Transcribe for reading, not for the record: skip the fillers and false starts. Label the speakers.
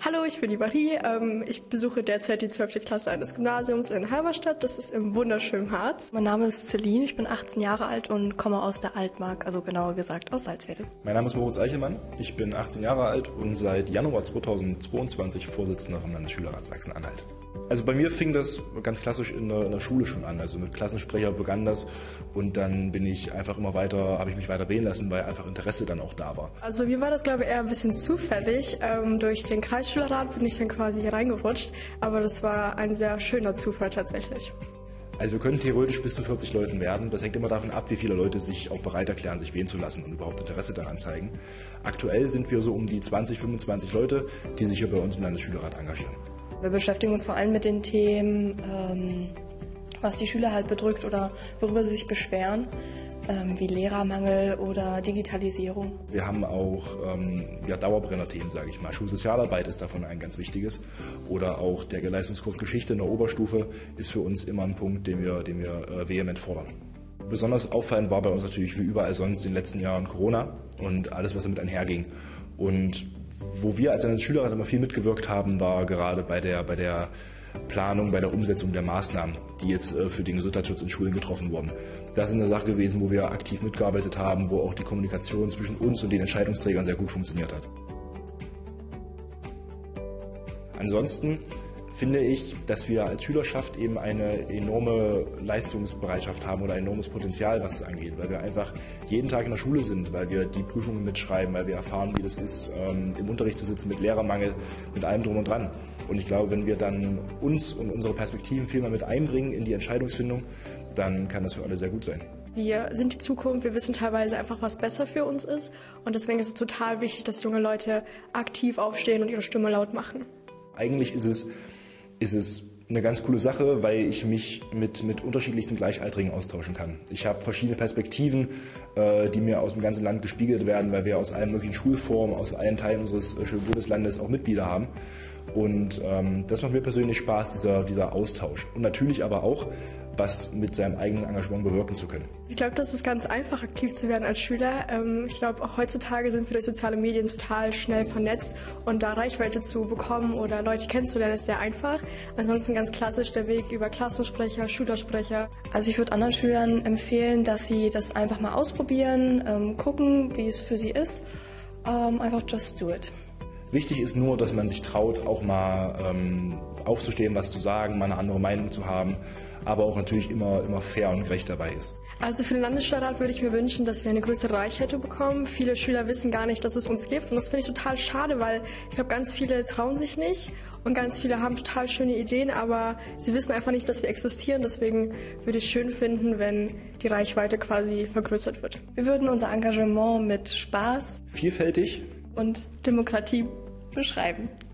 Speaker 1: Hallo, ich bin die Marie. Ich besuche derzeit die 12. Klasse eines Gymnasiums in Halberstadt. Das ist im wunderschönen Harz.
Speaker 2: Mein Name ist Celine, ich bin 18 Jahre alt und komme aus der Altmark, also genauer gesagt aus Salzwedel.
Speaker 3: Mein Name ist Moritz Eichelmann, ich bin 18 Jahre alt und seit Januar 2022 Vorsitzender vom Landesschülerrat Sachsen-Anhalt. Also bei mir fing das ganz klassisch in der Schule schon an, also mit Klassensprecher begann das und dann bin ich einfach immer weiter, habe ich mich weiter wählen lassen, weil einfach Interesse dann auch da war.
Speaker 1: Also bei mir war das, glaube ich, eher ein bisschen zufällig. Durch den Kreisschülerrat bin ich dann quasi hier reingerutscht, aber das war ein sehr schöner Zufall tatsächlich.
Speaker 3: Also wir können theoretisch bis zu 40 Leuten werden. Das hängt immer davon ab, wie viele Leute sich auch bereit erklären, sich wählen zu lassen und überhaupt Interesse daran zeigen. Aktuell sind wir so um die 20, 25 Leute, die sich hier bei uns im Landesschülerrat engagieren.
Speaker 2: Wir beschäftigen uns vor allem mit den Themen, was die Schüler halt bedrückt oder worüber sie sich beschweren, wie Lehrermangel oder Digitalisierung.
Speaker 3: Wir haben auch Dauerbrenner-Themen, sage ich mal. Schulsozialarbeit ist davon ein ganz wichtiges. Oder auch der Leistungskurs Geschichte in der Oberstufe ist für uns immer ein Punkt, den wir vehement fordern. Besonders auffallend war bei uns natürlich wie überall sonst in den letzten Jahren Corona und alles, was damit einherging. Und wo wir als Landesschülerrat immer viel mitgewirkt haben, war gerade bei der Planung, bei der Umsetzung der Maßnahmen, die jetzt für den Gesundheitsschutz in Schulen getroffen wurden. Das ist eine Sache gewesen, wo wir aktiv mitgearbeitet haben, wo auch die Kommunikation zwischen uns und den Entscheidungsträgern sehr gut funktioniert hat. Ansonsten finde ich, dass wir als Schülerschaft eben eine enorme Leistungsbereitschaft haben oder ein enormes Potenzial, was es angeht, weil wir einfach jeden Tag in der Schule sind, weil wir die Prüfungen mitschreiben, weil wir erfahren, wie das ist, im Unterricht zu sitzen mit Lehrermangel, mit allem drum und dran. Und ich glaube, wenn wir dann uns und unsere Perspektiven viel mehr mit einbringen in die Entscheidungsfindung, dann kann das für alle sehr gut sein.
Speaker 1: Wir sind die Zukunft, wir wissen teilweise einfach, was besser für uns ist. Und deswegen ist es total wichtig, dass junge Leute aktiv aufstehen und ihre Stimme laut machen.
Speaker 3: Eigentlich ist es eine ganz coole Sache, weil ich mich mit unterschiedlichsten Gleichaltrigen austauschen kann. Ich habe verschiedene Perspektiven, die mir aus dem ganzen Land gespiegelt werden, weil wir aus allen möglichen Schulformen, aus allen Teilen unseres schönen Bundeslandes auch Mitglieder haben. Und das macht mir persönlich Spaß, dieser Austausch. Und natürlich aber auch, was mit seinem eigenen Engagement bewirken zu können.
Speaker 1: Ich glaube, das ist ganz einfach, aktiv zu werden als Schüler. Ich glaube, auch heutzutage sind wir durch soziale Medien total schnell vernetzt und da Reichweite zu bekommen oder Leute kennenzulernen, ist sehr einfach. Ansonsten ganz klassisch der Weg über Klassensprecher, Schülersprecher.
Speaker 2: Also ich würde anderen Schülern empfehlen, dass sie das einfach mal ausprobieren, gucken, wie es für sie ist. Einfach just do it.
Speaker 3: Wichtig ist nur, dass man sich traut, auch mal aufzustehen, was zu sagen, mal eine andere Meinung zu haben, aber auch natürlich immer fair und gerecht dabei ist.
Speaker 1: Also für den Landesschülerrat würde ich mir wünschen, dass wir eine größere Reichweite bekommen. Viele Schüler wissen gar nicht, dass es uns gibt und das finde ich total schade, weil ich glaube, ganz viele trauen sich nicht und ganz viele haben total schöne Ideen, aber sie wissen einfach nicht, dass wir existieren. Deswegen würde ich schön finden, wenn die Reichweite quasi vergrößert wird.
Speaker 2: Wir würden unser Engagement mit Spaß,
Speaker 3: vielfältig
Speaker 1: und Demokratie beschreiben.